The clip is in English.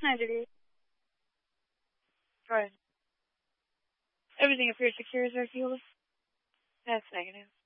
Neither do you. Go ahead. Everything appears secure as our field. That's negative.